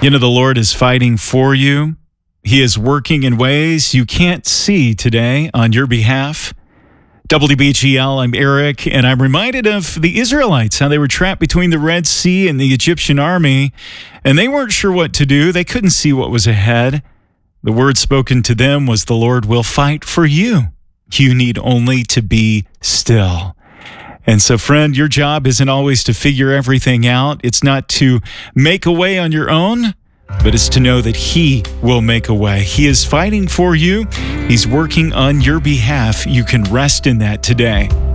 You know, the Lord is fighting for you. He is working in ways you can't see today on your behalf. WBGL, I'm Eric, and I'm reminded of the Israelites, how they were trapped between the Red Sea and the Egyptian army, and they weren't sure what to do. They couldn't see what was ahead. The word spoken to them was, the Lord will fight for you. You need only to be still. And so, friend, your job isn't always to figure everything out. It's not to make a way on your own, but it's to know that He will make a way. He is fighting for you. He's working on your behalf. You can rest in that today.